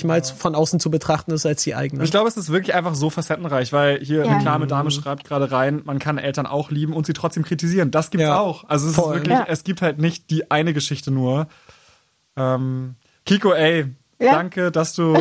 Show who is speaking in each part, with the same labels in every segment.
Speaker 1: mal von außen zu betrachten ist als die eigene.
Speaker 2: Ich glaube, es ist wirklich einfach so facettenreich, weil hier Reklame Dame schreibt gerade rein, man kann Eltern auch lieben und sie trotzdem kritisieren. Das gibt's auch. Also es ist wirklich, es gibt halt nicht die eine Geschichte nur. Kiko, danke, dass du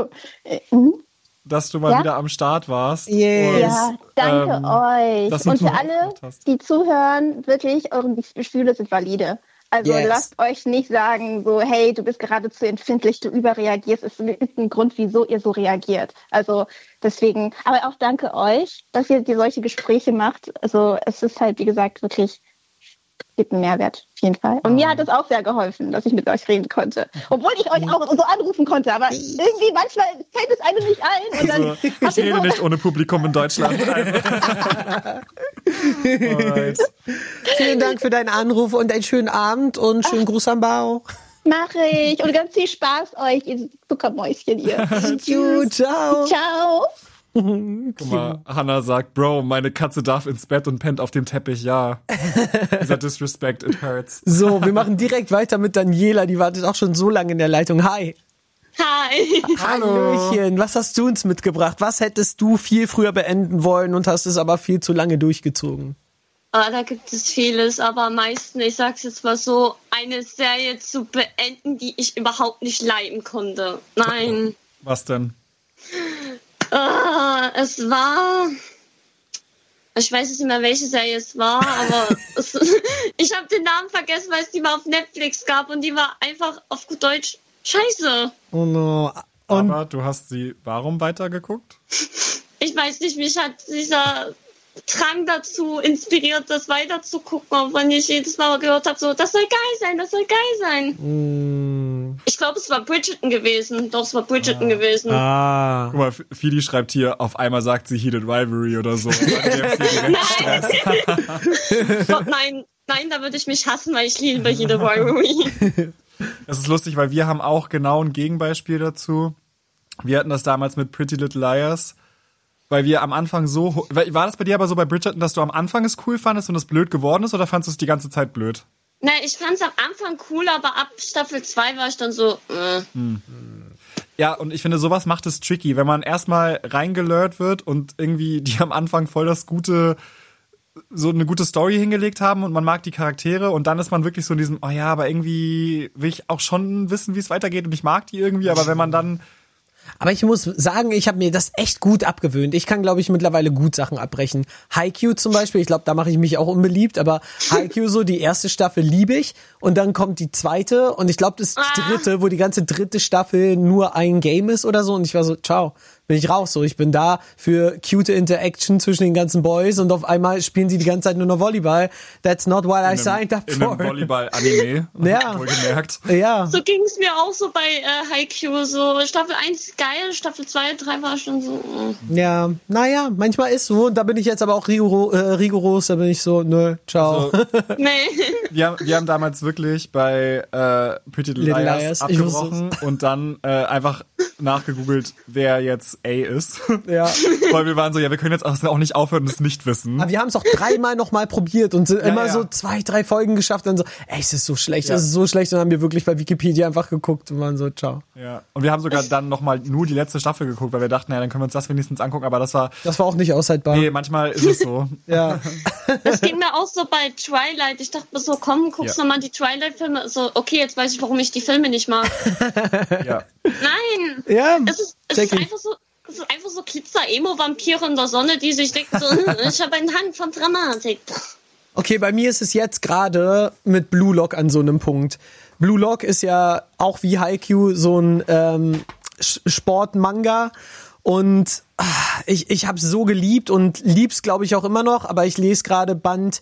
Speaker 2: mal wieder am Start warst.
Speaker 1: Yes.
Speaker 3: Ja, danke euch. Und für alle, die zuhören, wirklich, eure Gefühle sind valide. Also lasst euch nicht sagen, so, hey, du bist gerade zu empfindlich, du überreagierst. Es ist ein Grund, wieso ihr so reagiert. Also deswegen, aber auch danke euch, dass ihr solche Gespräche macht. Also es ist halt, wie gesagt, wirklich, gibt einen Mehrwert, auf jeden Fall. Und mir hat es auch sehr geholfen, dass ich mit euch reden konnte. Obwohl ich euch auch so anrufen konnte, aber irgendwie manchmal fällt es einem nicht ein. Und dann
Speaker 2: ich rede nicht ohne Publikum in Deutschland.
Speaker 1: Vielen Dank für deinen Anruf und einen schönen Abend und schönen Gruß am Bauch.
Speaker 3: Mache ich. Und ganz viel Spaß euch, ihr Zuckermäuschen, ihr.
Speaker 1: Ciao.
Speaker 3: Ciao.
Speaker 2: Guck mal, Hannah sagt, Bro, meine Katze darf ins Bett und pennt auf dem Teppich, ja. Dieser Disrespect, it hurts.
Speaker 1: So, wir machen direkt weiter mit Daniela, die wartet auch schon so lange in der Leitung. Hi.
Speaker 4: Hi.
Speaker 1: Hallöchen, was hast du uns mitgebracht? Was hättest du viel früher beenden wollen und hast es aber viel zu lange durchgezogen?
Speaker 4: Da gibt es vieles, aber am meisten, ich sag's jetzt mal so, eine Serie zu beenden, die ich überhaupt nicht leiden konnte. Nein.
Speaker 2: Was denn?
Speaker 4: Es war... Ich weiß nicht mehr, welche Serie es war, aber ich habe den Namen vergessen, weil es die mal auf Netflix gab und die war einfach auf gut Deutsch scheiße.
Speaker 1: Oh no.
Speaker 2: Aber du hast sie warum weitergeguckt?
Speaker 4: Ich weiß nicht, mich hat dieser Drang dazu inspiriert, das weiterzugucken, auch wenn ich jedes Mal gehört habe, so, das soll geil sein, das soll geil sein. Ich glaube, es war Bridgerton gewesen. Doch, es war Bridgerton gewesen.
Speaker 2: Guck mal, Fidi schreibt hier, auf einmal sagt sie Heated Rivalry oder so.
Speaker 4: Gott, nein, da würde ich mich hassen, weil ich liebe Heated Rivalry.
Speaker 2: Das ist lustig, weil wir haben auch genau ein Gegenbeispiel dazu. Wir hatten das damals mit Pretty Little Liars. Weil wir am Anfang so... War das bei dir aber so bei Bridgerton, dass du am Anfang es cool fandest und es blöd geworden ist, oder fandest du es die ganze Zeit blöd?
Speaker 4: Nein, ich fand es am Anfang cool, aber ab Staffel 2 war ich dann so...
Speaker 2: Ja, und ich finde, sowas macht es tricky, wenn man erstmal reingelurrt wird und irgendwie die am Anfang voll so eine gute Story hingelegt haben und man mag die Charaktere und dann ist man wirklich so in diesem, oh ja, aber irgendwie will ich auch schon wissen, wie es weitergeht und ich mag die irgendwie, aber wenn man dann...
Speaker 1: Aber ich muss sagen, ich habe mir das echt gut abgewöhnt. Ich kann, glaube ich, mittlerweile gut Sachen abbrechen. Haikyuu zum Beispiel, ich glaube, da mache ich mich auch unbeliebt, aber Haikyuu so, die erste Staffel liebe ich und dann kommt die zweite und ich glaube, das ist die dritte, wo die ganze dritte Staffel nur ein Game ist oder so und ich war so, ciao, bin ich raus. So, ich bin da für cute Interaction zwischen den ganzen Boys und auf einmal spielen sie die ganze Zeit nur noch Volleyball. That's not what I signed up for.
Speaker 2: In einem Volleyball-Anime.
Speaker 1: Ja.
Speaker 2: Wohlgemerkt.
Speaker 1: Ja.
Speaker 4: So ging es mir auch so bei Haikyuu. So Staffel 1 geil, Staffel 2, 3 war schon so...
Speaker 1: Ja, naja, manchmal ist so. Und da bin ich jetzt aber auch rigoros. Da bin ich so, nö, ciao.
Speaker 2: Also,
Speaker 4: nee.
Speaker 2: Wir haben damals wirklich bei Pretty Little Liars abgebrochen und dann einfach nachgegoogelt, wer jetzt A ist.
Speaker 1: Ja.
Speaker 2: Weil wir waren so, ja, wir können jetzt auch nicht aufhören und es nicht wissen.
Speaker 1: Aber wir haben es auch 3-mal nochmal probiert und sind immer so 2-3 Folgen geschafft. Dann so, ey, es ist so schlecht, es ist so schlecht. Und dann haben wir wirklich bei Wikipedia einfach geguckt und waren so, ciao.
Speaker 2: Ja. Und wir haben sogar dann nochmal nur die letzte Staffel geguckt, weil wir dachten, ja, dann können wir uns das wenigstens angucken. Aber das war
Speaker 1: auch nicht aushaltbar.
Speaker 2: Nee, manchmal ist es so.
Speaker 1: Ja.
Speaker 4: Das ging mir auch so bei Twilight. Ich dachte mir so, komm, guckst nochmal die Twilight-Filme. So, okay, jetzt weiß ich, warum ich die Filme nicht mag.
Speaker 2: Ja.
Speaker 4: Nein.
Speaker 1: Ja.
Speaker 4: Es ist einfach so... Es ist einfach so Glitzer-Emo-Vampire in der Sonne, die sich denken so, ich habe eine Hand von Dramatik.
Speaker 1: Okay, bei mir ist es jetzt gerade mit Blue Lock an so einem Punkt. Blue Lock ist ja auch wie Haikyuu so ein Sport-Manga und ich habe es so geliebt und lieb's, glaube ich, auch immer noch, aber ich lese gerade Band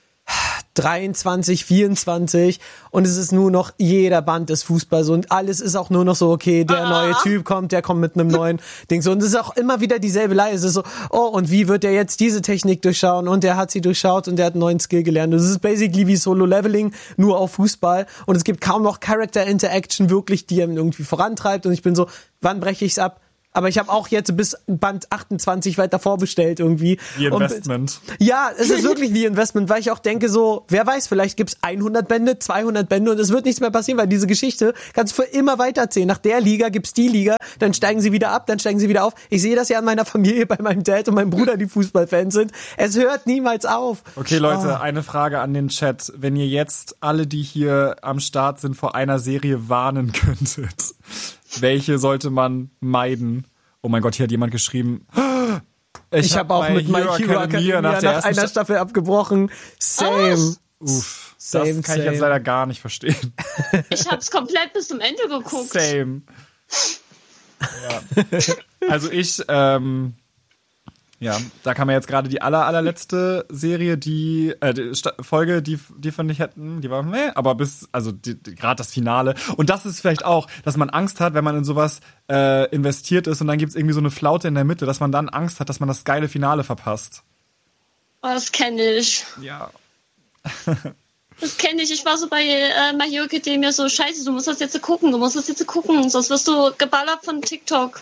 Speaker 1: 23, 24 und es ist nur noch jeder Band des Fußballs und alles ist auch nur noch so, okay, der neue Typ kommt, der kommt mit einem neuen Ding so und es ist auch immer wieder dieselbe Leihe, es ist so, oh und wie wird der jetzt diese Technik durchschauen und der hat sie durchschaut und der hat einen neuen Skill gelernt und es ist basically wie Solo-Leveling, nur auf Fußball und es gibt kaum noch Character-Interaction wirklich, die ihn irgendwie vorantreibt und ich bin so, wann breche ich's ab? Aber ich habe auch jetzt bis Band 28 weiter vorbestellt irgendwie.
Speaker 2: Die Investment.
Speaker 1: Ja, es ist wirklich wie Investment, weil ich auch denke so, wer weiß, vielleicht gibt's 100 Bände, 200 Bände und es wird nichts mehr passieren, weil diese Geschichte kannst du für immer weitererzählen. Nach der Liga gibt's die Liga, dann steigen sie wieder ab, dann steigen sie wieder auf. Ich sehe das ja an meiner Familie, bei meinem Dad und meinem Bruder, die Fußballfans sind. Es hört niemals auf.
Speaker 2: Okay, Leute, eine Frage an den Chat. Wenn ihr jetzt alle, die hier am Start sind, vor einer Serie warnen könntet, welche sollte man meiden? Oh mein Gott, hier hat jemand geschrieben.
Speaker 1: Ich habe auch mit My Hero Academia nach einer Staffel abgebrochen. Same.
Speaker 2: Uff, das kann ich jetzt leider gar nicht verstehen.
Speaker 4: Ich hab's komplett bis zum Ende geguckt.
Speaker 2: Same. Ja. Also ich, ja, da kam ja jetzt gerade die allerletzte Serie, die Folge, die fand ich die war, aber also gerade das Finale. Und das ist vielleicht auch, dass man Angst hat, wenn man in sowas investiert ist und dann gibt's irgendwie so eine Flaute in der Mitte, dass man dann Angst hat, dass man das geile Finale verpasst.
Speaker 4: Oh, das kenne ich.
Speaker 2: Ja.
Speaker 4: Das kenne ich. Ich war so bei My Hero Academia so, scheiße, du musst das jetzt gucken, sonst wirst du geballert von TikTok.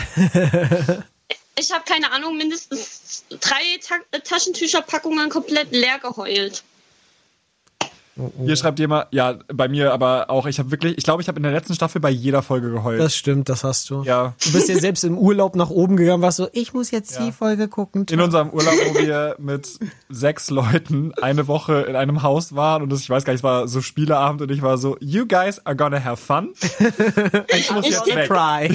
Speaker 4: Ich habe keine Ahnung, mindestens 3 Taschentücherpackungen komplett leer geheult.
Speaker 2: Hier schreibt jemand, ja, bei mir aber auch, ich glaube, ich habe in der letzten Staffel bei jeder Folge geheult.
Speaker 1: Das stimmt, das hast du.
Speaker 2: Ja.
Speaker 1: Du bist ja selbst im Urlaub nach oben gegangen, warst so, ich muss jetzt die Folge gucken.
Speaker 2: In unserem Urlaub, wo wir mit 6 Leuten eine Woche in einem Haus waren und ich weiß gar nicht, es war so Spieleabend und ich war so, you guys are gonna have fun. Ich muss jetzt weg.
Speaker 1: Cry.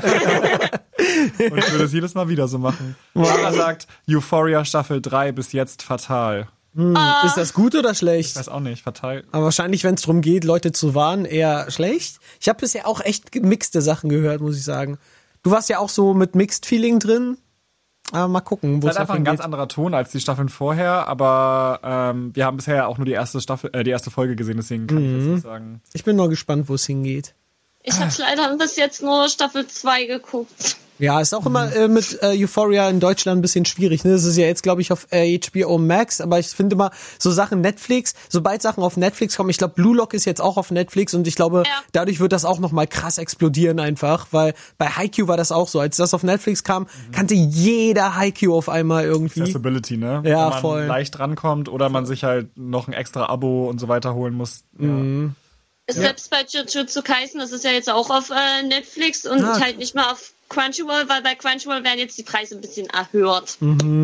Speaker 2: Und ich würde das jedes Mal wieder so machen. Sarah sagt, Euphoria Staffel 3 bis jetzt fatal.
Speaker 1: Ist das gut oder schlecht?
Speaker 2: Ich weiß auch nicht, fatal.
Speaker 1: Aber wahrscheinlich, wenn es darum geht, Leute zu warnen, eher schlecht. Ich habe bisher auch echt gemixte Sachen gehört, muss ich sagen. Du warst ja auch so mit Mixed Feeling drin. Aber mal gucken, wo es
Speaker 2: einfach ein ganz anderer Ton als die Staffeln vorher, aber wir haben bisher auch nur die erste Folge gesehen, deswegen kann ich jetzt nicht sagen.
Speaker 1: Ich bin nur gespannt, wo es hingeht.
Speaker 4: Ich habe leider bis jetzt nur Staffel 2 geguckt.
Speaker 1: Ja, ist auch immer mit Euphoria in Deutschland ein bisschen schwierig. Ne? Das ist ja jetzt, glaube ich, auf HBO Max, aber ich finde immer so Sachen Netflix, sobald Sachen auf Netflix kommen, ich glaube, Blue Lock ist jetzt auch auf Netflix und ich glaube, dadurch wird das auch nochmal krass explodieren einfach, weil bei Haikyuu war das auch so. Als das auf Netflix kam, kannte jeder Haikyuu auf einmal irgendwie.
Speaker 2: Accessibility, ne?
Speaker 1: Ja,
Speaker 2: wenn man
Speaker 1: voll.
Speaker 2: leicht rankommt oder man sich halt noch ein extra Abo und so weiter holen muss. Ja.
Speaker 4: Selbst bei Jujutsu Kaisen, das ist ja jetzt auch auf Netflix und halt nicht mehr auf Crunchyroll, weil bei Crunchyroll werden jetzt die Preise ein bisschen erhöht.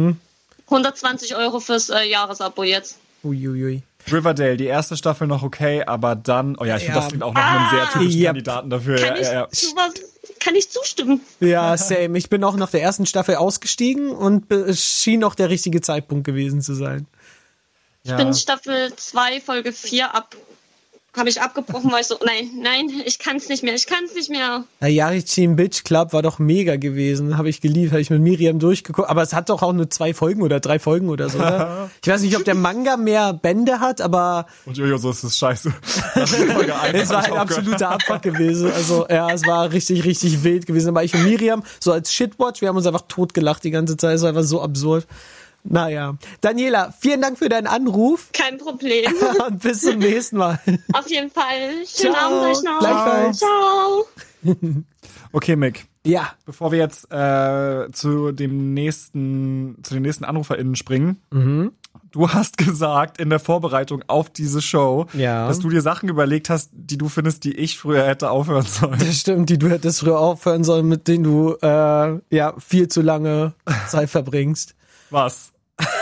Speaker 4: 120 € fürs Jahresabo jetzt.
Speaker 1: Uiuiui.
Speaker 2: Riverdale, die erste Staffel noch okay, aber dann, ich finde, das klingt auch nach einem sehr typischen Kandidaten dafür.
Speaker 4: Kann ich zustimmen.
Speaker 1: Ja, same. Ich bin auch nach der ersten Staffel ausgestiegen und es schien auch der richtige Zeitpunkt gewesen zu sein.
Speaker 4: Ich bin Staffel 2, Folge 4 habe ich abgebrochen, weil ich so, nein, ich kann's nicht mehr.
Speaker 1: Na, Yarichin Bitch Club war doch mega gewesen. Habe ich geliebt, habe ich mit Miriam durchgeguckt. Aber es hat doch auch nur 2 Folgen oder 3 Folgen oder so, oder? Ich weiß nicht, ob der Manga mehr Bände hat, aber...
Speaker 2: Und Jojo, so ist es scheiße.
Speaker 1: Es war ein absoluter Abfuck gewesen. Also, ja, es war richtig, richtig wild gewesen. Aber ich und Miriam, so als Shitwatch, wir haben uns einfach totgelacht die ganze Zeit. Es war einfach so absurd. Naja. Daniela, vielen Dank für deinen Anruf.
Speaker 4: Kein Problem.
Speaker 1: Und bis zum nächsten Mal.
Speaker 4: Auf jeden Fall. Schönen Abend euch noch.
Speaker 1: Gleichfalls.
Speaker 4: Ciao.
Speaker 2: Okay, Mick.
Speaker 1: Ja.
Speaker 2: Bevor wir jetzt zu den nächsten AnruferInnen springen. Du hast gesagt in der Vorbereitung auf diese Show, dass du dir Sachen überlegt hast, die du findest, die ich früher hätte aufhören sollen.
Speaker 1: Das stimmt, die du hättest früher aufhören sollen, mit denen du viel zu lange Zeit verbringst.
Speaker 2: Was?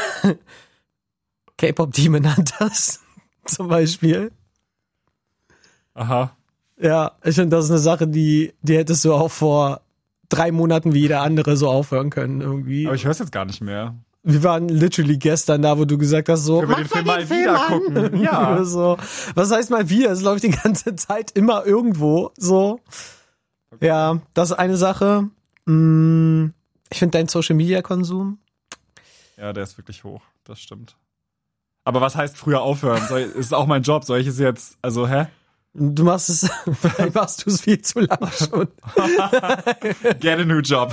Speaker 1: K-Pop Demon Hunters zum Beispiel.
Speaker 2: Aha.
Speaker 1: Ja, ich finde, das ist eine Sache, die hättest du auch vor 3 Monaten wie jeder andere so aufhören können irgendwie.
Speaker 2: Aber ich höre es jetzt gar nicht mehr.
Speaker 1: Wir waren literally gestern da, wo du gesagt hast, so,
Speaker 2: können wir den Film mal wieder gucken. Ja.
Speaker 1: So. Was heißt mal wieder? Es läuft die ganze Zeit immer irgendwo. So. Okay. Ja, das ist eine Sache. Ich finde dein Social Media Konsum.
Speaker 2: Ja, der ist wirklich hoch. Das stimmt. Aber was heißt früher aufhören? Ist auch mein Job. Soll ich es jetzt, also, hä?
Speaker 1: Du machst es, vielleicht machst du es viel zu lange schon.
Speaker 2: Get a new job.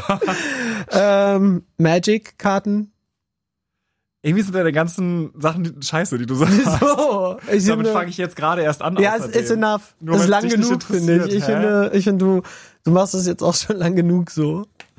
Speaker 1: Magic-Karten.
Speaker 2: Irgendwie sind deine ganzen Sachen scheiße, die du sagst.
Speaker 1: So,
Speaker 2: damit fange ich jetzt gerade erst an.
Speaker 1: Ja, es ist enough. Das ist lang genug, finde ich. Ich finde, du machst es jetzt auch schon lang genug so.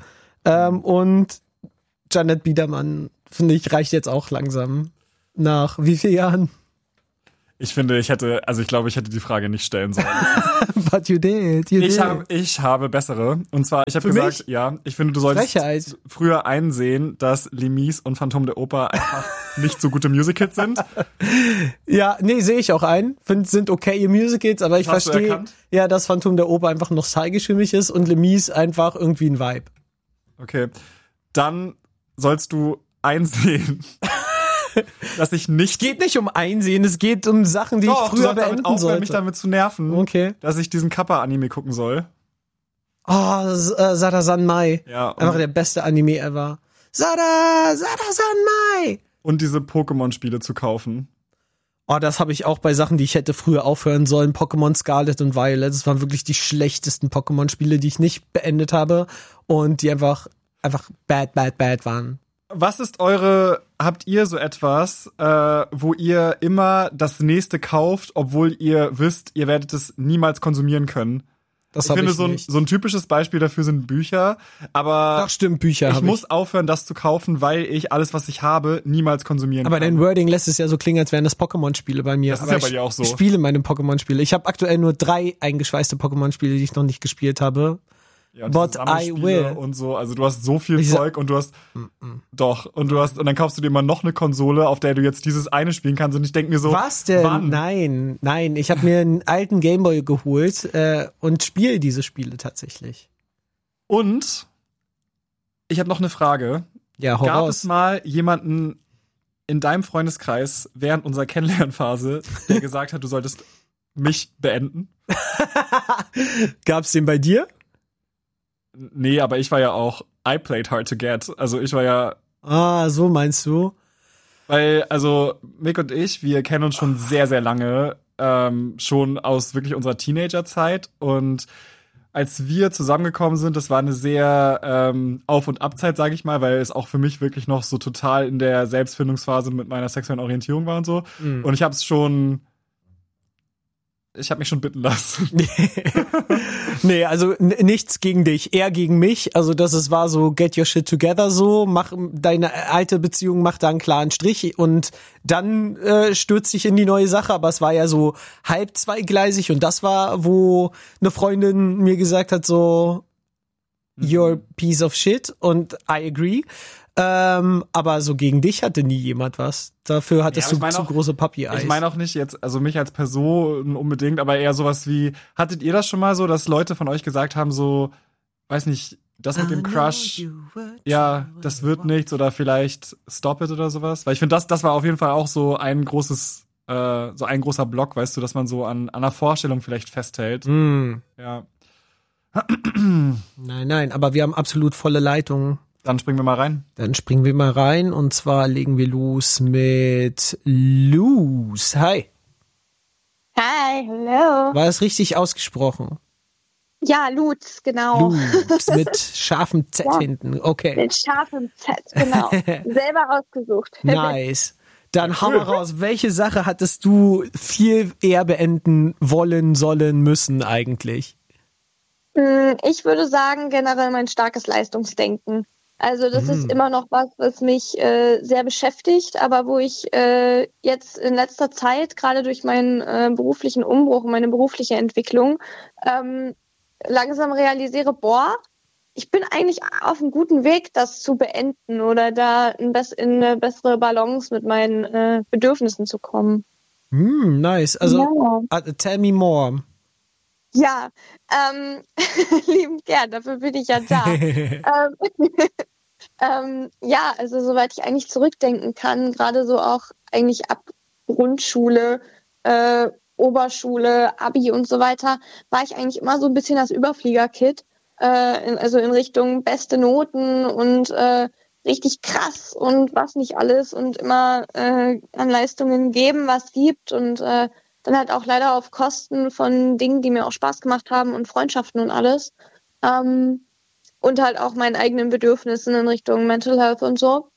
Speaker 1: Und Janet Biedermann, finde ich, reicht jetzt auch langsam. Nach wie vielen Jahren?
Speaker 2: Ich finde, ich glaube, ich hätte die Frage nicht stellen sollen.
Speaker 1: But you did.
Speaker 2: Ich habe bessere. Und zwar, ich habe gesagt,
Speaker 1: mich?
Speaker 2: ja, ich finde, du solltest
Speaker 1: Frechheit.
Speaker 2: früher einsehen, dass Les Mis und Phantom der Oper einfach nicht so gute Musicals sind.
Speaker 1: Ja, nee, sehe ich auch ein. Sind okay Musicals, aber ich verstehe, ja, dass Phantom der Oper einfach nostalgisch für mich ist und Les Mis einfach irgendwie ein Vibe.
Speaker 2: Okay. Dann sollst du einsehen, dass ich nicht...
Speaker 1: Es geht nicht um Einsehen, es geht um Sachen, die ich früher beenden sollte.
Speaker 2: Mich damit zu nerven,
Speaker 1: okay,
Speaker 2: dass ich diesen Kappa-Anime gucken soll.
Speaker 1: Oh, Sada Sanmai.
Speaker 2: Ja,
Speaker 1: einfach der beste Anime ever. Sada Sanmai.
Speaker 2: Und diese Pokémon-Spiele zu kaufen.
Speaker 1: Oh, das habe ich auch bei Sachen, die ich hätte früher aufhören sollen. Pokémon Scarlet und Violet. Das waren wirklich die schlechtesten Pokémon-Spiele, die ich nicht beendet habe. Und die einfach bad waren.
Speaker 2: Was ist habt ihr so etwas, wo ihr immer das nächste kauft, obwohl ihr wisst, ihr werdet es niemals konsumieren können? Ich finde, so ein typisches Beispiel dafür sind Bücher, aber
Speaker 1: ach stimmt, Bücher
Speaker 2: ich muss aufhören, das zu kaufen, weil ich alles, was ich habe, niemals konsumieren kann.
Speaker 1: Aber dein Wording lässt es ja so klingen, als wären das Pokémon-Spiele bei mir.
Speaker 2: Das ist ja bei dir auch so.
Speaker 1: Ich spiele meine Pokémon-Spiele. Ich habe aktuell nur 3 eingeschweißte Pokémon-Spiele, die ich noch nicht gespielt habe.
Speaker 2: Ja,
Speaker 1: But I will.
Speaker 2: Und so, also du hast so viel Zeug und du hast und dann kaufst du dir immer noch eine Konsole, auf der du jetzt dieses eine spielen kannst und ich denke mir so,
Speaker 1: was denn?
Speaker 2: Wann?
Speaker 1: Nein, ich habe mir einen alten Gameboy geholt und spiele diese Spiele tatsächlich.
Speaker 2: Und ich habe noch eine Frage.
Speaker 1: Ja,
Speaker 2: Gab es mal jemanden in deinem Freundeskreis während unserer Kennenlernphase, der gesagt hat, du solltest mich beenden?
Speaker 1: Gab's den bei dir?
Speaker 2: Nee, aber ich war ja auch, I played hard to get. Also ich war ja...
Speaker 1: Ah, so meinst du?
Speaker 2: Weil, also Mick und ich, wir kennen uns schon sehr, sehr lange, schon aus wirklich unserer Teenagerzeit. Und als wir zusammengekommen sind, das war eine sehr Auf- und Abzeit, sage ich mal, weil es auch für mich wirklich noch so total in der Selbstfindungsphase mit meiner sexuellen Orientierung war und so. Mhm. Und ich habe mich schon bitten lassen.
Speaker 1: Nee, also nichts gegen dich, eher gegen mich. Also das war so get your shit together so, mach deine alte Beziehung, mach da einen klaren Strich und dann stürz dich in die neue Sache. Aber es war ja so halb zweigleisig und das war, wo eine Freundin mir gesagt hat so, you're a piece of shit und I agree. Aber so gegen dich hatte nie jemand was. Dafür hattest du zu große Puppy-Eyes.
Speaker 2: Ich meine auch nicht jetzt, also mich als Person unbedingt, aber eher sowas wie, hattet ihr das schon mal so, dass Leute von euch gesagt haben, so, weiß nicht, das mit dem Crush, ja, das wird nichts oder vielleicht Stop It oder sowas? Weil ich finde, das war auf jeden Fall auch so ein großer Block, weißt du, dass man so an einer Vorstellung vielleicht festhält.
Speaker 1: Mm.
Speaker 2: Ja.
Speaker 1: Nein, aber wir haben absolut volle Leitungen.
Speaker 2: Dann springen wir mal rein.
Speaker 1: Und zwar legen wir los mit Luz. Hi.
Speaker 3: Hi, hello.
Speaker 1: War es richtig ausgesprochen?
Speaker 3: Ja, Luz, genau.
Speaker 1: Luz mit scharfem Z ja, hinten. Okay.
Speaker 3: Mit scharfem Z, genau. Selber ausgesucht.
Speaker 1: Nice. Dann hau mal raus. Welche Sache hattest du viel eher beenden wollen, sollen, müssen eigentlich?
Speaker 3: Ich würde sagen, generell mein starkes Leistungsdenken. Also das ist immer noch was mich sehr beschäftigt, aber wo ich jetzt in letzter Zeit, gerade durch meinen beruflichen Umbruch und meine berufliche Entwicklung, langsam realisiere, ich bin eigentlich auf einem guten Weg, das zu beenden oder da in eine bessere Balance mit meinen Bedürfnissen zu kommen.
Speaker 1: Nice. Also, tell me more.
Speaker 3: Ja, liebend gern, dafür bin ich ja da. Ja, also soweit ich eigentlich zurückdenken kann, gerade so auch eigentlich ab Grundschule, Oberschule, Abi und so weiter, war ich eigentlich immer so ein bisschen das Überflieger-Kid, also in Richtung beste Noten und richtig krass und was nicht alles und immer an Leistungen geben, was gibt und dann halt auch leider auf Kosten von Dingen, die mir auch Spaß gemacht haben und Freundschaften und alles. Und halt auch meinen eigenen Bedürfnissen in Richtung Mental Health und so.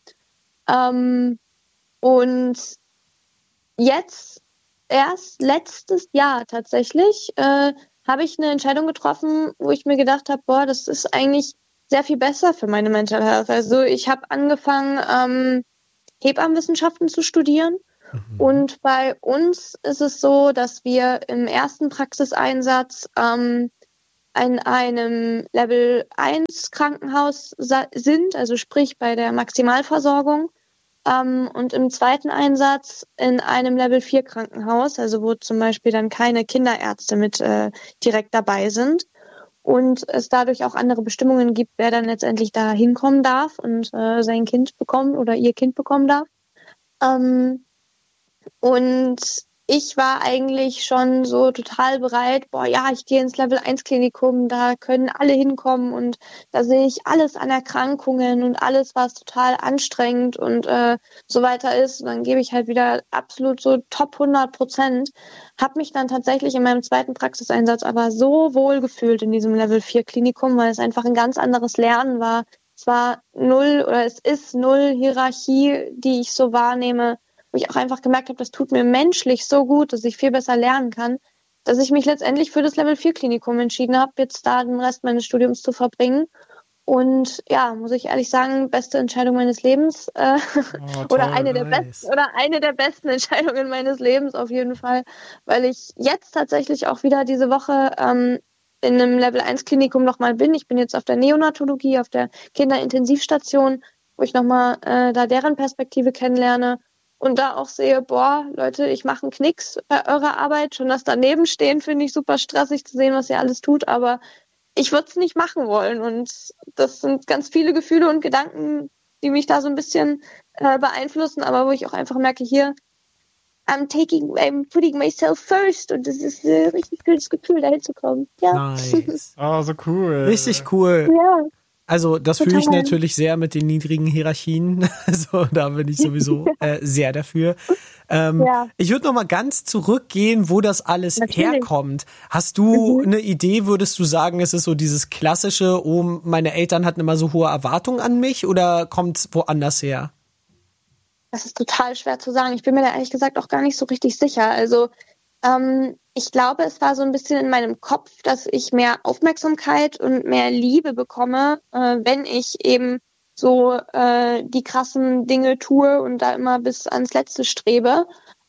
Speaker 3: Und jetzt, erst letztes Jahr tatsächlich, habe ich eine Entscheidung getroffen, wo ich mir gedacht habe, das ist eigentlich sehr viel besser für meine Mental Health. Also ich habe angefangen, Hebammenwissenschaften zu studieren. Und bei uns ist es so, dass wir im ersten Praxiseinsatz in einem Level 1 Krankenhaus sind, also sprich bei der Maximalversorgung. Und im zweiten Einsatz in einem Level 4 Krankenhaus, also wo zum Beispiel dann keine Kinderärzte mit direkt dabei sind. Und es dadurch auch andere Bestimmungen gibt, wer dann letztendlich da hinkommen darf und sein Kind bekommen oder ihr Kind bekommen darf. Und ich war eigentlich schon so total bereit, ich gehe ins Level 1 Klinikum, da können alle hinkommen und da sehe ich alles an Erkrankungen und alles, was total anstrengend und so weiter ist. Und dann gebe ich halt wieder absolut so top 100%. Habe mich dann tatsächlich in meinem zweiten Praxiseinsatz aber so wohl gefühlt in diesem Level 4 Klinikum, weil es einfach ein ganz anderes Lernen war. Es ist null Hierarchie, die ich so wahrnehme, wo ich auch einfach gemerkt habe, das tut mir menschlich so gut, dass ich viel besser lernen kann, dass ich mich letztendlich für das Level 4 Klinikum entschieden habe, jetzt da den Rest meines Studiums zu verbringen. Und ja, muss ich ehrlich sagen, beste Entscheidung meines Lebens oder eine der besten Entscheidungen meines Lebens auf jeden Fall, weil ich jetzt tatsächlich auch wieder diese Woche in einem Level 1 Klinikum nochmal bin. Ich bin jetzt auf der Neonatologie, auf der Kinderintensivstation, wo ich nochmal da deren Perspektive kennenlerne. Und da auch sehe, Leute, ich mache einen Knicks bei eurer Arbeit. Schon das daneben stehen finde ich super stressig zu sehen, was ihr alles tut. Aber ich würde es nicht machen wollen. Und das sind ganz viele Gefühle und Gedanken, die mich da so ein bisschen beeinflussen. Aber wo ich auch einfach merke, hier, I'm putting myself first. Und das ist ein richtig cooles Gefühl, da hinzukommen. Ja.
Speaker 2: Nice. Oh, so cool.
Speaker 1: Richtig cool.
Speaker 3: Ja.
Speaker 1: Also das fühle ich natürlich sehr mit den niedrigen Hierarchien. Also da bin ich sowieso sehr dafür. Ich würde noch mal ganz zurückgehen, wo das alles herkommt. Hast du eine Idee, würdest du sagen, es ist so dieses klassische, meine Eltern hatten immer so hohe Erwartungen an mich, oder kommt es woanders her?
Speaker 3: Das ist total schwer zu sagen. Ich bin mir da ehrlich gesagt auch gar nicht so richtig sicher. Also ich glaube, es war so ein bisschen in meinem Kopf, dass ich mehr Aufmerksamkeit und mehr Liebe bekomme, wenn ich eben so die krassen Dinge tue und da immer bis ans Letzte strebe.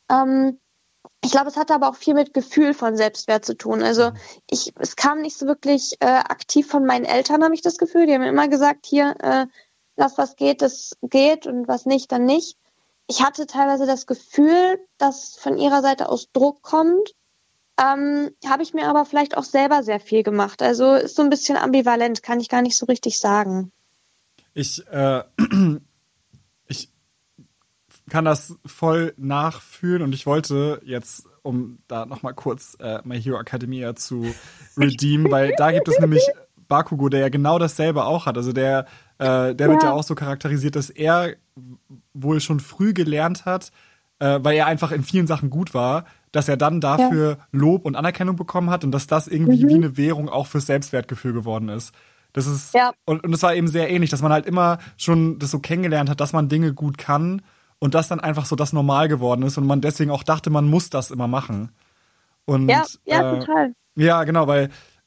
Speaker 3: Ich glaube, es hatte aber auch viel mit Gefühl von Selbstwert zu tun. Also es kam nicht so wirklich aktiv von meinen Eltern, habe ich das Gefühl. Die haben mir immer gesagt, hier, das was geht, das geht, und was nicht, dann nicht. Ich hatte teilweise das Gefühl, dass von ihrer Seite aus Druck kommt. Habe ich mir aber vielleicht auch selber sehr viel gemacht. Also ist so ein bisschen ambivalent, kann ich gar nicht so richtig sagen.
Speaker 2: Ich kann das voll nachfühlen, und ich wollte jetzt, um da nochmal kurz My Hero Academia zu redeemen, weil da gibt es nämlich Bakugo, der ja genau dasselbe auch hat. Also der wird ja auch so charakterisiert, dass er wohl schon früh gelernt hat, weil er einfach in vielen Sachen gut war, dass er dann dafür Lob und Anerkennung bekommen hat und dass das irgendwie wie eine Währung auch fürs Selbstwertgefühl geworden ist. Das ist und es war eben sehr ähnlich, dass man halt immer schon das so kennengelernt hat, dass man Dinge gut kann und das dann einfach so das Normal geworden ist und man deswegen auch dachte, man muss das immer machen. Und
Speaker 3: total.
Speaker 2: Ja, genau, weil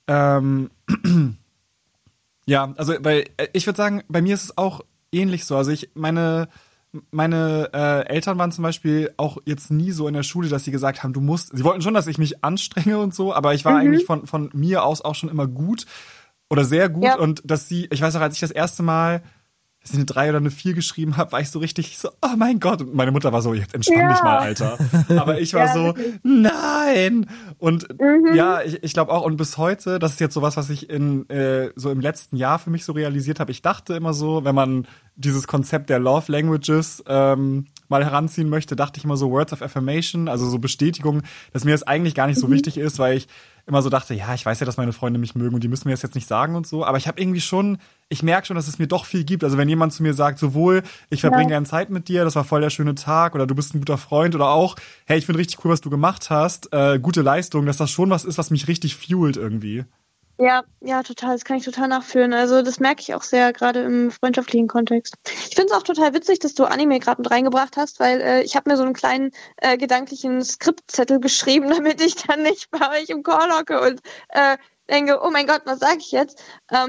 Speaker 2: weil ich würde sagen, bei mir ist es auch ähnlich so. Also meine Eltern waren zum Beispiel auch jetzt nie so in der Schule, dass sie gesagt haben, sie wollten schon, dass ich mich anstrenge und so, aber ich war eigentlich von mir aus auch schon immer gut oder sehr gut, und ich weiß auch, als ich das erste Mal eine 3 oder eine 4 geschrieben habe, war ich so richtig so, oh mein Gott. Und meine Mutter war so, jetzt entspann dich mal, Alter. Aber ich war so, nein. Und ich glaube auch, und bis heute, das ist jetzt sowas, was ich so im letzten Jahr für mich so realisiert habe. Ich dachte immer so, wenn man dieses Konzept der Love Languages mal heranziehen möchte, dachte ich immer so Words of Affirmation, also so Bestätigung, dass mir das eigentlich gar nicht so wichtig ist, weil ich immer so dachte, ja, ich weiß ja, dass meine Freunde mich mögen und die müssen mir das jetzt nicht sagen und so, aber ich merke schon, dass es mir doch viel gibt. Also wenn jemand zu mir sagt, sowohl, ich verbringe gerne Zeit mit dir, das war voll der schöne Tag, oder du bist ein guter Freund, oder auch, hey, ich finde richtig cool, was du gemacht hast, gute Leistung, dass das schon was ist, was mich richtig fuelt irgendwie.
Speaker 3: Ja, total. Das kann ich total nachfühlen. Also das merke ich auch sehr, gerade im freundschaftlichen Kontext. Ich finde es auch total witzig, dass du Anime gerade mit reingebracht hast, weil ich habe mir so einen kleinen gedanklichen Skriptzettel geschrieben, damit ich dann nicht bei euch im Call hocke und denke, oh mein Gott, was sage ich jetzt?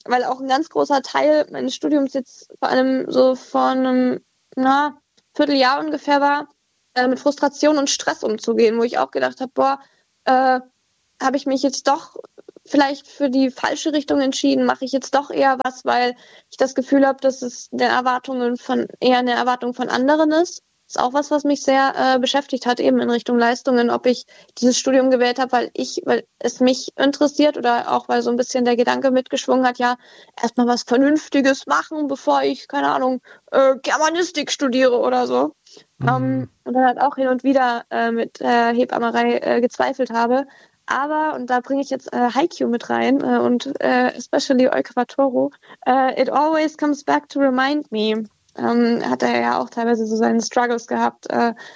Speaker 5: weil auch ein ganz großer Teil meines Studiums jetzt vor allem so vor einem Vierteljahr ungefähr war, mit Frustration und Stress umzugehen, wo ich auch gedacht habe, habe ich mich jetzt doch vielleicht für die falsche Richtung entschieden, mache ich jetzt doch eher was, weil ich das Gefühl habe, dass es eher eine Erwartung von anderen ist. Das ist auch was mich sehr beschäftigt hat, eben in Richtung Leistungen, ob ich dieses Studium gewählt habe, weil es mich interessiert oder auch weil so ein bisschen der Gedanke mitgeschwungen hat, ja, erstmal was Vernünftiges machen, bevor ich, keine Ahnung, Germanistik studiere oder so. Und dann halt auch hin und wieder mit Hebammerei gezweifelt habe. Aber, und da bringe ich jetzt Haikyuu mit rein und especially Eukavatoro, it always comes back to remind me. Hat er ja auch teilweise so seine Struggles gehabt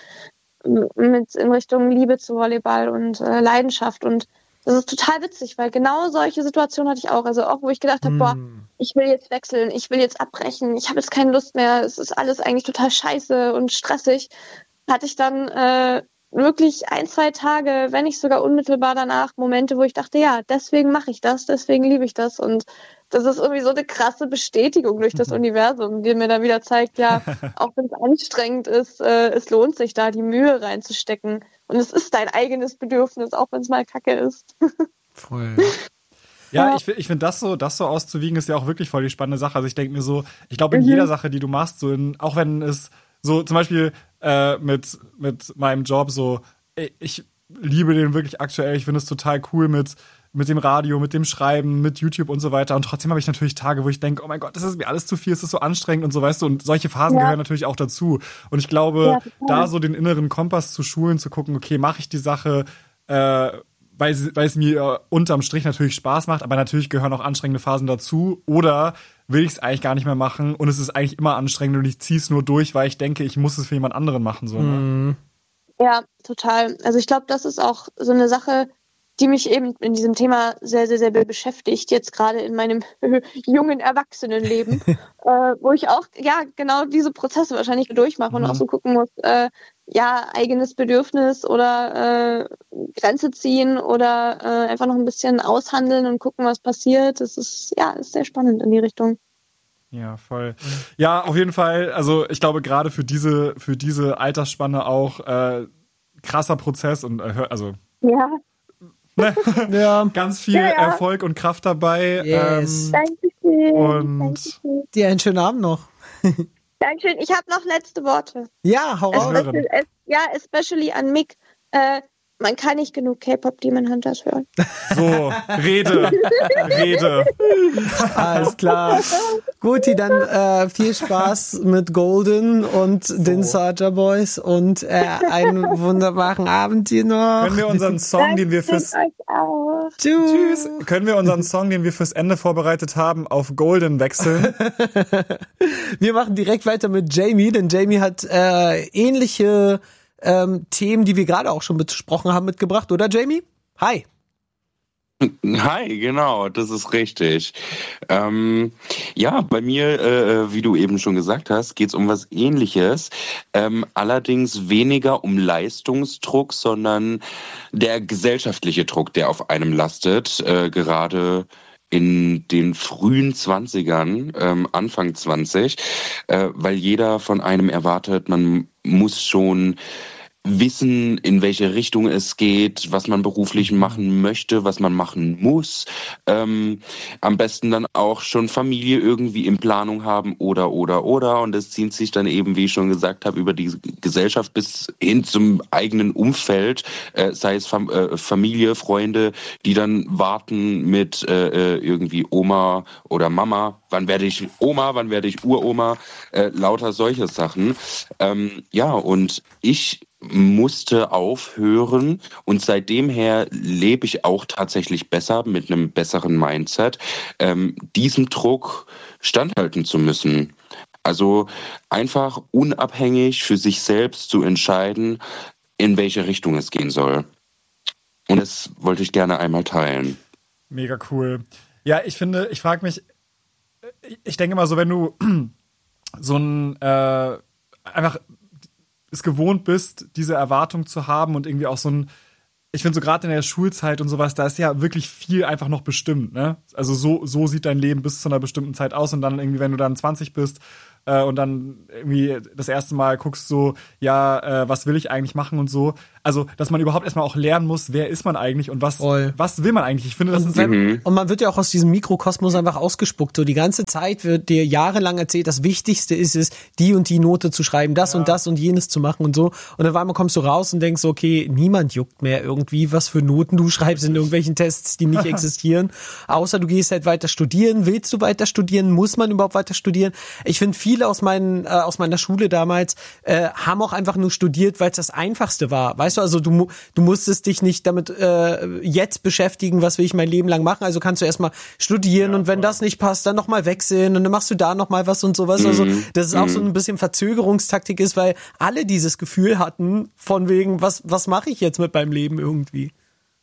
Speaker 5: in Richtung Liebe zu Volleyball und Leidenschaft. Und das ist total witzig, weil genau solche Situationen hatte ich auch. Also auch, wo ich gedacht habe, ich will jetzt wechseln, ich will jetzt abbrechen, ich habe jetzt keine Lust mehr, es ist alles eigentlich total scheiße und stressig, hatte ich dann wirklich 1-2 Tage, wenn nicht sogar unmittelbar danach, Momente, wo ich dachte, ja, deswegen mache ich das, deswegen liebe ich das. Und das ist irgendwie so eine krasse Bestätigung durch das Universum, die mir dann wieder zeigt, ja, auch wenn es anstrengend ist, es lohnt sich da, die Mühe reinzustecken. Und es ist dein eigenes Bedürfnis, auch wenn es mal Kacke ist.
Speaker 2: Voll. Ja, ich finde das so auszuwiegen, ist ja auch wirklich voll die spannende Sache. Also ich denke mir so, ich glaube in jeder Sache, die du machst, auch wenn es so zum Beispiel mit meinem Job so, ich liebe den wirklich aktuell, ich finde es total cool mit dem Radio, mit dem Schreiben, mit YouTube und so weiter. Und trotzdem habe ich natürlich Tage, wo ich denke, oh mein Gott, das ist mir alles zu viel, es ist so anstrengend und so, weißt du. Und solche Phasen gehören natürlich auch dazu. Und ich glaube, da so den inneren Kompass zu schulen, zu gucken, okay, mache ich die Sache, weil es mir unterm Strich natürlich Spaß macht, aber natürlich gehören auch anstrengende Phasen dazu. Oder will ich es eigentlich gar nicht mehr machen und es ist eigentlich immer anstrengend und ich ziehe es nur durch, weil ich denke, ich muss es für jemand anderen machen. So, ne?
Speaker 5: Ja, total. Also ich glaube, das ist auch so eine Sache, die mich eben in diesem Thema sehr, sehr, sehr beschäftigt, jetzt gerade in meinem jungen Erwachsenenleben, wo ich auch, genau diese Prozesse wahrscheinlich durchmache und auch so gucken muss, eigenes Bedürfnis oder Grenze ziehen oder einfach noch ein bisschen aushandeln und gucken, was passiert. Das ist sehr spannend in die Richtung.
Speaker 2: Ja, voll. Ja, auf jeden Fall. Also ich glaube, gerade für diese Altersspanne auch krasser Prozess und
Speaker 5: Ja.
Speaker 2: Ganz viel Erfolg und Kraft dabei.
Speaker 1: Yes.
Speaker 5: Dankeschön.
Speaker 2: Und
Speaker 1: dir einen schönen Abend noch.
Speaker 5: Dankeschön. Ich habe noch letzte Worte.
Speaker 1: Ja, hau raus.
Speaker 5: Especially an Mick. Man kann nicht genug K-Pop Demon Hunters hören.
Speaker 2: So, Rede.
Speaker 1: Alles klar. Guti, dann viel Spaß mit Golden und den Soulja Boys und einen wunderbaren Abend dir noch.
Speaker 2: Können wir unseren Song, den wir Tschüss. Können wir unseren Song, den wir fürs Ende vorbereitet haben, auf Golden wechseln?
Speaker 1: Wir machen direkt weiter mit Jamie, denn Jamie hat ähnliche Themen, die wir gerade auch schon besprochen haben, mitgebracht, oder Jamie? Hi.
Speaker 6: Hi, genau, das ist richtig. Bei mir, wie du eben schon gesagt hast, geht's um was Ähnliches. Allerdings weniger um Leistungsdruck, sondern der gesellschaftliche Druck, der auf einem lastet, gerade in den frühen 20ern, Anfang 20, weil jeder von einem erwartet, man muss schon wissen, in welche Richtung es geht, was man beruflich machen möchte, was man machen muss. Am besten dann auch schon Familie irgendwie in Planung haben oder. Und es zieht sich dann eben, wie ich schon gesagt habe, über die Gesellschaft bis hin zum eigenen Umfeld, sei es Familie, Freunde, die dann warten mit irgendwie Oma oder Mama. Wann werde ich Oma, wann werde ich Uroma? Lauter solche Sachen. Und ich musste aufhören und seitdem her lebe ich auch tatsächlich besser mit einem besseren Mindset, diesem Druck standhalten zu müssen. Also einfach unabhängig für sich selbst zu entscheiden, in welche Richtung es gehen soll. Und das wollte ich gerne einmal teilen.
Speaker 2: Mega cool. Ja, ich frage mich, ich denke mal so, wenn du so ein einfach es gewohnt bist, diese Erwartung zu haben und irgendwie auch so ein ich finde so gerade in der Schulzeit und sowas, da ist ja wirklich viel einfach noch bestimmt, ne? Also so sieht dein Leben bis zu einer bestimmten Zeit aus und dann irgendwie, wenn du dann 20 bist und dann irgendwie das erste Mal guckst so, was will ich eigentlich machen und so. Also, dass man überhaupt erstmal auch lernen muss, wer ist man eigentlich und was will man eigentlich. Ich finde, das ist
Speaker 1: und man wird ja auch aus diesem Mikrokosmos einfach ausgespuckt. So die ganze Zeit wird dir jahrelang erzählt, das Wichtigste ist es, die und die Note zu schreiben, das und das und jenes zu machen und so. Und dann einmal kommst du raus und denkst, okay, niemand juckt mehr irgendwie, was für Noten du schreibst in irgendwelchen Tests, die nicht existieren. Außer du gehst halt weiter studieren. Willst du weiter studieren? Muss man überhaupt weiter studieren? Ich finde, viele aus meiner Schule damals haben auch einfach nur studiert, weil es das Einfachste war. Weißt du, also du musstest dich nicht damit jetzt beschäftigen, was will ich mein Leben lang machen. Also kannst du erstmal studieren und wenn das nicht passt, dann nochmal wechseln und dann machst du da nochmal was und sowas. Also dass es auch so ein bisschen Verzögerungstaktik ist, weil alle dieses Gefühl hatten von wegen, was mache ich jetzt mit meinem Leben irgendwie?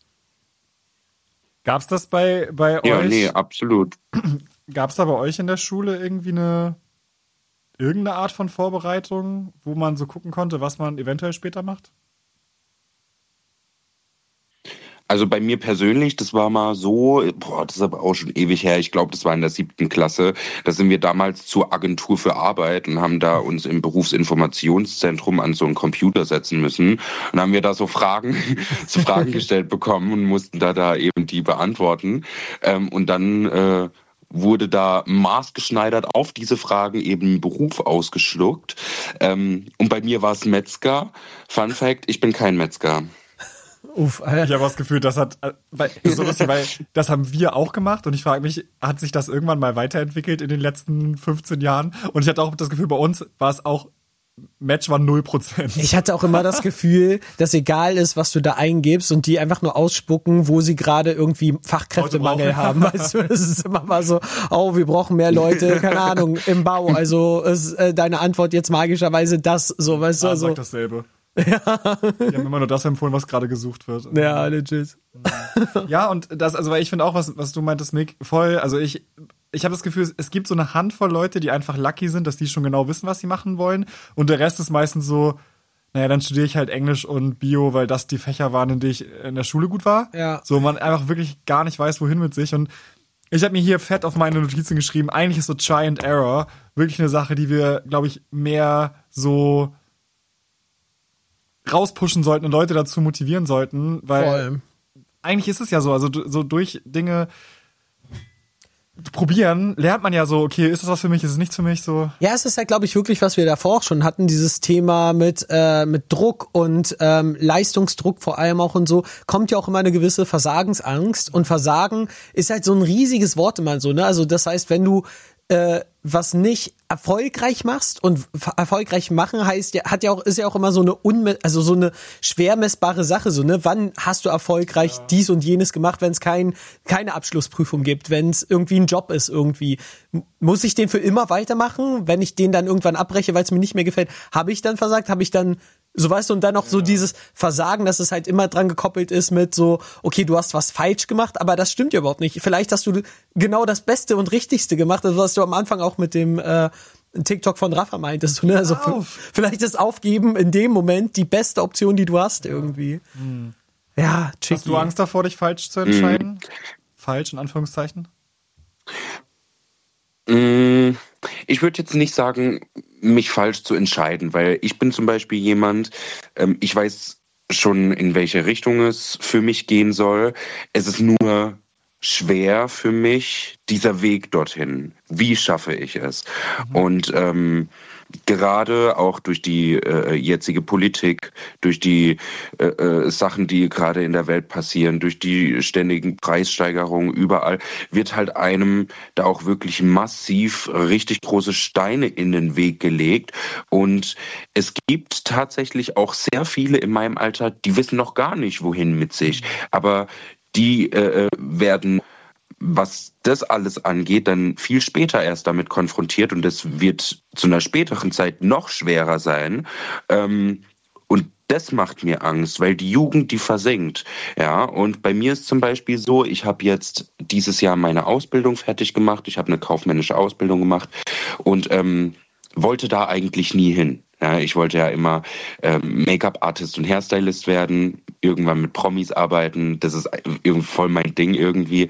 Speaker 2: Gab's das bei euch?
Speaker 6: Ja, nee, absolut.
Speaker 2: Gab's da bei euch in der Schule irgendwie irgendeine Art von Vorbereitung, wo man so gucken konnte, was man eventuell später macht?
Speaker 6: Also bei mir persönlich, das war mal so, das ist aber auch schon ewig her, ich glaube, das war in der 7. Klasse, da sind wir damals zur Agentur für Arbeit und haben da uns im Berufsinformationszentrum an so einen Computer setzen müssen und haben wir da so Fragen gestellt bekommen und mussten da eben die beantworten und dann wurde da maßgeschneidert auf diese Fragen eben ein Beruf ausgeschluckt und bei mir war es Metzger. Fun Fact, ich bin kein Metzger.
Speaker 2: Ich habe das Gefühl, das haben wir auch gemacht und ich frage mich, hat sich das irgendwann mal weiterentwickelt in den letzten 15 Jahren? Und ich hatte auch das Gefühl, bei uns war es auch, Match war 0%.
Speaker 1: Ich hatte auch immer das Gefühl, dass egal ist, was du da eingibst und die einfach nur ausspucken, wo sie gerade irgendwie Fachkräftemangel haben. Weißt du, es ist immer mal so, wir brauchen mehr Leute, keine Ahnung, im Bau. Also ist deine Antwort jetzt magischerweise das, so, weißt du.
Speaker 2: Sag dasselbe. Ja. Die haben immer nur das empfohlen, was gerade gesucht wird.
Speaker 1: Ja, legit.
Speaker 2: Ja, und das, also weil ich finde auch, was du meintest, Mick, voll, also ich habe das Gefühl, es gibt so eine Handvoll Leute, die einfach lucky sind, dass die schon genau wissen, was sie machen wollen. Und der Rest ist meistens so, naja, dann studiere ich halt Englisch und Bio, weil das die Fächer waren, in denen ich in der Schule gut war.
Speaker 1: Ja.
Speaker 2: So, man einfach wirklich gar nicht weiß, wohin mit sich. Und ich habe mir hier fett auf meine Notizen geschrieben, eigentlich ist so Try and Error wirklich eine Sache, die wir, glaube ich, mehr so rauspushen sollten und Leute dazu motivieren sollten, weil eigentlich ist es ja so, also so durch Dinge probieren, lernt man ja so, okay, ist das was für mich, ist es nichts für mich, so.
Speaker 1: Ja, es ist halt, glaube ich, wirklich, was wir davor auch schon hatten, dieses Thema mit Druck und Leistungsdruck vor allem auch und so, kommt ja auch immer eine gewisse Versagensangst und Versagen ist halt so ein riesiges Wort immer so, ne, also das heißt, wenn du was nicht erfolgreich machst und erfolgreich machen heißt ist ja auch immer so so eine schwer messbare Sache, so, ne, wann hast du erfolgreich dies und jenes gemacht, wenn es keine Abschlussprüfung gibt, wenn es irgendwie ein Job ist irgendwie, muss ich den für immer weitermachen, wenn ich den dann irgendwann abbreche, weil es mir nicht mehr gefällt, habe ich dann versagt, habe ich dann so, weißt du, und dann noch so dieses Versagen, dass es halt immer dran gekoppelt ist mit so, okay, du hast was falsch gemacht, aber das stimmt ja überhaupt nicht. Vielleicht hast du genau das Beste und Richtigste gemacht, also was du am Anfang auch mit dem TikTok von Rafa meintest, ne? Also vielleicht ist Aufgeben in dem Moment die beste Option, die du hast irgendwie. Ja, tricky.
Speaker 2: Hast du Angst davor, dich falsch zu entscheiden? Falsch, in Anführungszeichen?
Speaker 6: Ich würde jetzt nicht sagen, mich falsch zu entscheiden, weil ich bin zum Beispiel jemand, ich weiß schon, in welche Richtung es für mich gehen soll. Es ist nur schwer für mich, dieser Weg dorthin. Wie schaffe ich es? Und gerade auch durch die jetzige Politik, durch die Sachen, die gerade in der Welt passieren, durch die ständigen Preissteigerungen überall, wird halt einem da auch wirklich massiv richtig große Steine in den Weg gelegt. Und es gibt tatsächlich auch sehr viele in meinem Alter, die wissen noch gar nicht, wohin mit sich. Aber die werden, was das alles angeht, dann viel später erst damit konfrontiert und es wird zu einer späteren Zeit noch schwerer sein. Und das macht mir Angst, weil die Jugend, die versinkt. Ja, und bei mir ist zum Beispiel so, ich habe jetzt dieses Jahr meine Ausbildung fertig gemacht. Ich habe eine kaufmännische Ausbildung gemacht und wollte da eigentlich nie hin. Ja, ich wollte ja immer Make-up-Artist und Hairstylist werden, irgendwann mit Promis arbeiten. Das ist irgendwie voll mein Ding irgendwie.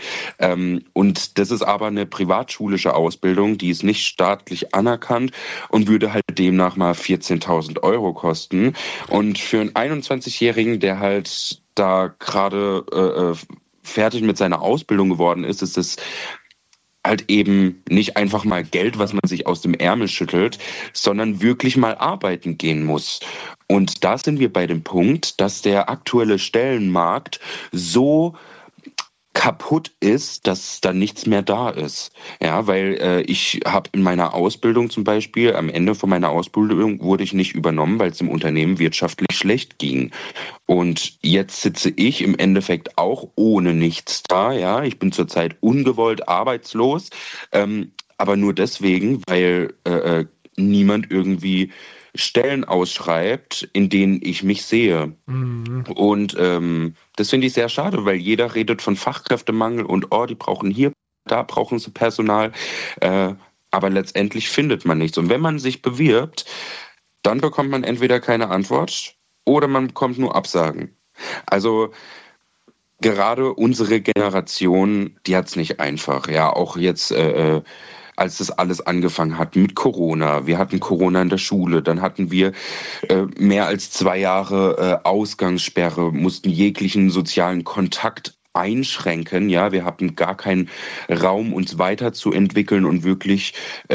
Speaker 6: Und das ist aber eine privatschulische Ausbildung, die ist nicht staatlich anerkannt und würde halt demnach mal 14.000 Euro kosten. Und für einen 21-Jährigen, der halt da gerade fertig mit seiner Ausbildung geworden ist, ist das halt eben nicht einfach mal Geld, was man sich aus dem Ärmel schüttelt, sondern wirklich mal arbeiten gehen muss. Und da sind wir bei dem Punkt, dass der aktuelle Stellenmarkt so kaputt ist, dass da nichts mehr da ist. Ja, weil ich habe in meiner Ausbildung zum Beispiel, am Ende von meiner Ausbildung wurde ich nicht übernommen, weil es im Unternehmen wirtschaftlich schlecht ging. Und jetzt sitze ich im Endeffekt auch ohne nichts da. Ja, ich bin zurzeit ungewollt arbeitslos, aber nur deswegen, weil niemand irgendwie Stellen ausschreibt, in denen ich mich sehe. Mhm. Und das finde ich sehr schade, weil jeder redet von Fachkräftemangel und die brauchen hier, da brauchen sie Personal, aber letztendlich findet man nichts. Und wenn man sich bewirbt, dann bekommt man entweder keine Antwort oder man bekommt nur Absagen. Also gerade unsere Generation, die hat es nicht einfach. Ja, auch jetzt als das alles angefangen hat mit Corona. Wir hatten Corona in der Schule, dann hatten wir mehr als 2 Jahre Ausgangssperre, mussten jeglichen sozialen Kontakt einschränken. Ja, wir hatten gar keinen Raum, uns weiterzuentwickeln und wirklich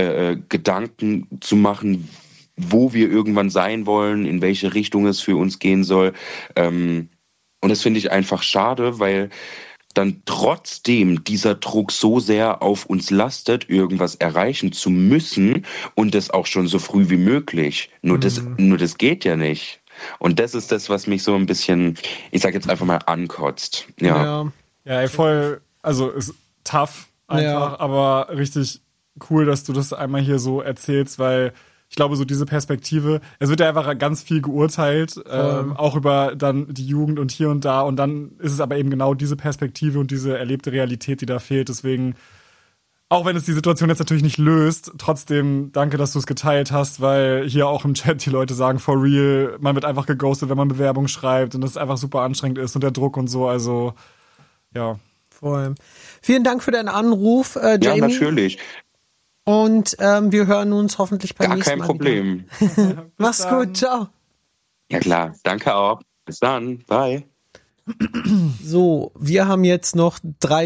Speaker 6: Gedanken zu machen, wo wir irgendwann sein wollen, in welche Richtung es für uns gehen soll. Und das finde ich einfach schade, weil dann trotzdem dieser Druck so sehr auf uns lastet, irgendwas erreichen zu müssen und das auch schon so früh wie möglich. Nur das geht ja nicht. Und das ist das, was mich so ein bisschen, ich sag jetzt einfach mal, ankotzt. Ja,
Speaker 2: voll, also ist tough einfach, aber richtig cool, dass du das einmal hier so erzählst, weil ich glaube, so diese Perspektive, es wird ja einfach ganz viel geurteilt, auch über dann die Jugend und hier und da. Und dann ist es aber eben genau diese Perspektive und diese erlebte Realität, die da fehlt. Deswegen, auch wenn es die Situation jetzt natürlich nicht löst, trotzdem danke, dass du es geteilt hast, weil hier auch im Chat die Leute sagen, for real, man wird einfach geghostet, wenn man Bewerbung schreibt und das einfach super anstrengend ist und der Druck und so. Also, ja.
Speaker 1: Voll. Vielen Dank für deinen Anruf, Jamie.
Speaker 6: Ja, natürlich.
Speaker 1: Und wir hören uns hoffentlich beim nächsten Mal.
Speaker 6: Gar kein Problem.
Speaker 1: Mach's gut, ciao.
Speaker 6: Ja klar, danke auch. Bis dann, bye.
Speaker 1: So, wir haben jetzt noch 4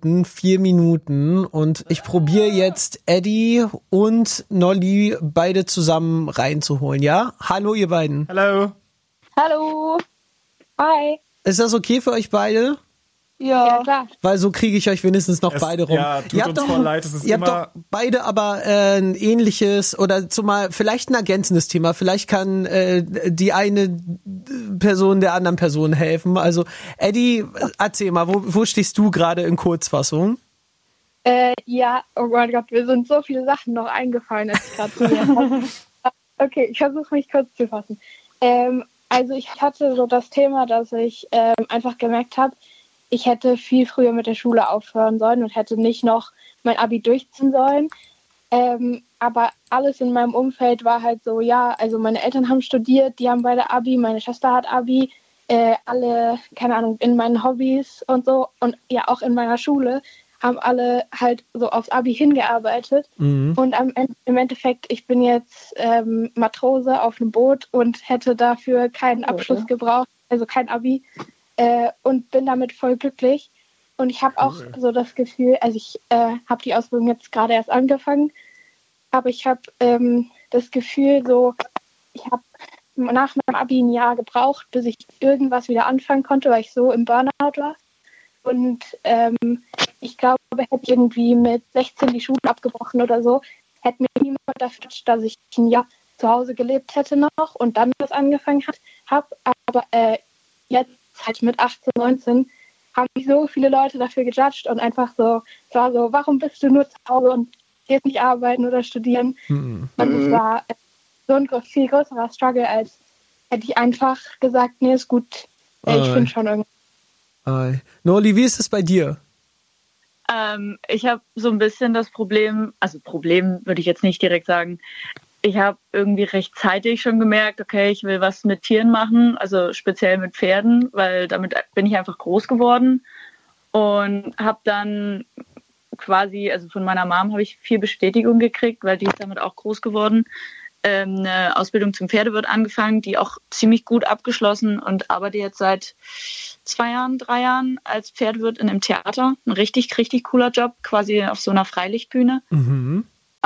Speaker 1: Minuten und ich probiere jetzt Eddie und Nolly beide zusammen reinzuholen, ja? Hallo ihr beiden.
Speaker 2: Hallo.
Speaker 5: Hallo. Hi.
Speaker 1: Ist das okay für euch beide?
Speaker 5: Ja, klar.
Speaker 1: Weil so kriege ich euch wenigstens noch beide rum.
Speaker 2: Ja, tut uns voll leid, es ist
Speaker 1: ihr habt doch beide aber ein ähnliches oder zumal vielleicht ein ergänzendes Thema. Vielleicht kann die eine Person der anderen Person helfen. Also Eddie, erzähl mal, wo stehst du gerade in Kurzfassung?
Speaker 5: Ja, oh mein Gott, mir sind so viele Sachen noch eingefallen, als ich gerade zu mir habe. Okay, ich versuche mich kurz zu fassen. Also ich hatte so das Thema, dass ich einfach gemerkt habe, ich hätte viel früher mit der Schule aufhören sollen und hätte nicht noch mein Abi durchziehen sollen. Aber alles in meinem Umfeld war halt so, ja, also meine Eltern haben studiert, die haben beide Abi, meine Schwester hat Abi, alle, keine Ahnung, in meinen Hobbys und so und ja auch in meiner Schule haben alle halt so aufs Abi hingearbeitet. Mhm. Und im Endeffekt, ich bin jetzt Matrose auf einem Boot und hätte dafür keinen Abschluss gebraucht, also kein Abi. Und bin damit voll glücklich. Und ich habe auch so das Gefühl, also ich habe die Ausbildung jetzt gerade erst angefangen, aber ich habe das Gefühl, so ich habe nach meinem Abi ein Jahr gebraucht, bis ich irgendwas wieder anfangen konnte, weil ich so im Burnout war. Und ich glaube, hätte ich irgendwie mit 16 die Schule abgebrochen oder so, hätte mir niemand dafür, dass ich ein Jahr zu Hause gelebt hätte noch und dann was angefangen habe. Aber jetzt halt mit 18, 19 haben mich so viele Leute dafür gejudged und einfach so, es war so, warum bist du nur zu Hause und gehst nicht arbeiten oder studieren? Mhm. Und es war so ein viel größerer Struggle, als hätte ich einfach gesagt, nee, ist gut, ich finde schon irgendwie.
Speaker 1: Nolly, wie ist es bei dir?
Speaker 7: Ich habe so ein bisschen das Problem, also Problem würde ich jetzt nicht direkt sagen, ich habe irgendwie recht zeitig schon gemerkt, okay, ich will was mit Tieren machen, also speziell mit Pferden, weil damit bin ich einfach groß geworden und habe dann quasi, also von meiner Mom habe ich viel Bestätigung gekriegt, weil die ist damit auch groß geworden, eine Ausbildung zum Pferdewirt angefangen, die auch ziemlich gut abgeschlossen und arbeite jetzt seit 3 Jahren als Pferdewirt in einem Theater. Ein richtig, richtig cooler Job, quasi auf so einer Freilichtbühne. Mhm.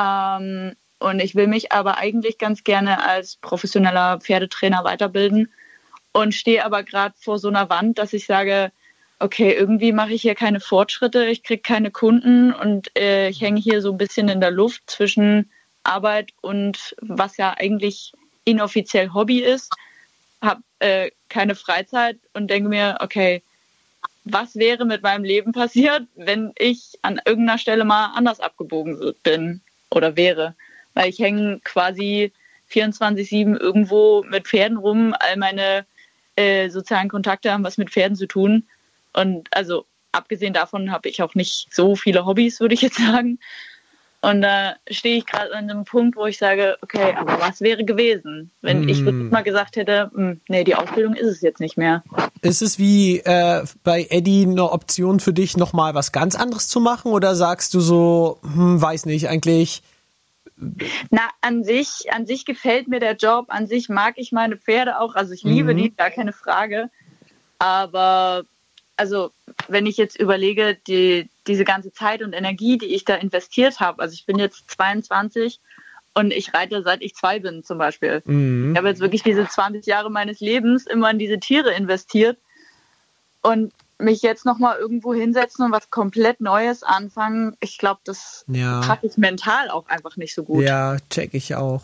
Speaker 7: Und ich will mich aber eigentlich ganz gerne als professioneller Pferdetrainer weiterbilden und stehe aber gerade vor so einer Wand, dass ich sage, okay, irgendwie mache ich hier keine Fortschritte, ich kriege keine Kunden und ich hänge hier so ein bisschen in der Luft zwischen Arbeit und was ja eigentlich inoffiziell Hobby ist, habe keine Freizeit und denke mir, okay, was wäre mit meinem Leben passiert, wenn ich an irgendeiner Stelle mal anders abgebogen bin oder wäre? Weil ich hänge quasi 24/7 irgendwo mit Pferden rum, all meine sozialen Kontakte haben was mit Pferden zu tun und also abgesehen davon habe ich auch nicht so viele Hobbys, würde ich jetzt sagen. Und da stehe ich gerade an einem Punkt, wo ich sage, okay, aber was wäre gewesen, wenn ich wirklich mal gesagt hätte, nee, die Ausbildung ist es jetzt nicht mehr.
Speaker 1: Ist es wie bei Eddie eine Option für dich, nochmal was ganz anderes zu machen? Oder sagst du so, weiß nicht, eigentlich...
Speaker 7: Na, an sich gefällt mir der Job, an sich mag ich meine Pferde auch, also ich liebe die, gar keine Frage. Aber also wenn ich jetzt überlege, diese ganze Zeit und Energie, die ich da investiert habe, also ich bin jetzt 22 und ich reite seit ich 2 bin zum Beispiel. Ich habe jetzt wirklich diese 20 Jahre meines Lebens immer in diese Tiere investiert und mich jetzt nochmal irgendwo hinsetzen und was komplett Neues anfangen, ich glaube, das packe ich mental auch einfach nicht so gut.
Speaker 1: Ja, check ich auch.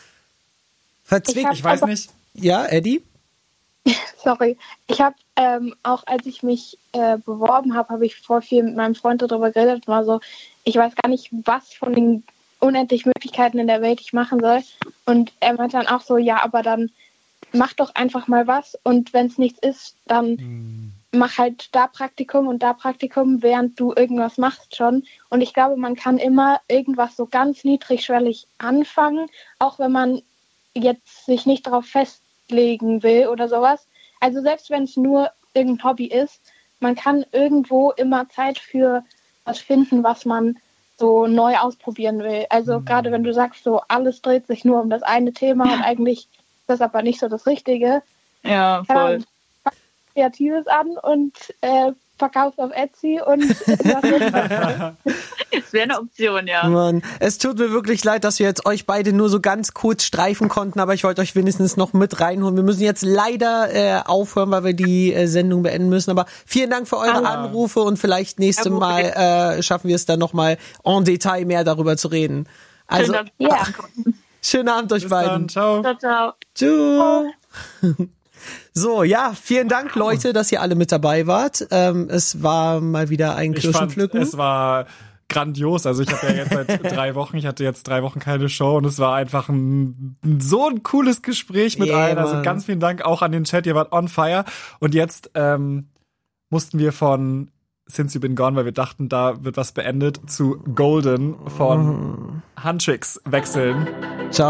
Speaker 2: Ich weiß nicht.
Speaker 1: Ja, Eddie?
Speaker 3: Sorry, ich habe auch als ich mich beworben habe ich voll viel mit meinem Freund darüber geredet, war so, ich weiß gar nicht, was von den unendlichen Möglichkeiten in der Welt ich machen soll. Und er meinte dann auch so, ja, aber dann mach doch einfach mal was und wenn es nichts ist, dann mach halt da Praktikum und da Praktikum, während du irgendwas machst schon. Und ich glaube, man kann immer irgendwas so ganz niedrigschwellig anfangen, auch wenn man jetzt sich nicht darauf festlegen will oder sowas. Also selbst wenn es nur irgendein Hobby ist, man kann irgendwo immer Zeit für was finden, was man so neu ausprobieren will. Also gerade wenn du sagst, so alles dreht sich nur um das eine Thema und eigentlich ist das aber nicht so das Richtige.
Speaker 7: Ja, voll.
Speaker 3: Kreatives an und verkaufst auf Etsy und
Speaker 7: das wäre eine Option, ja.
Speaker 1: Mann, es tut mir wirklich leid, dass wir jetzt euch beide nur so ganz kurz streifen konnten, aber ich wollte euch wenigstens noch mit reinholen. Wir müssen jetzt leider aufhören, weil wir die Sendung beenden müssen, aber vielen Dank für eure Anrufe und vielleicht nächstes Mal schaffen wir es dann nochmal en Detail mehr darüber zu reden. Also, schönen Abend euch beiden.
Speaker 2: Dann, ciao.
Speaker 7: Ciao.
Speaker 1: Tschüss. So, ja, vielen Dank, Leute, dass ihr alle mit dabei wart. Es war mal wieder ein Kirschenpflücken.
Speaker 2: Es war grandios. Also ich habe ja jetzt seit 3 Wochen, ich hatte jetzt 3 Wochen keine Show und es war einfach so ein cooles Gespräch mit allen. Also ganz vielen Dank auch an den Chat, ihr wart on fire. Und jetzt mussten wir von Since You've Been Gone, weil wir dachten, da wird was beendet, zu Golden von Huntrix wechseln.
Speaker 1: Ciao.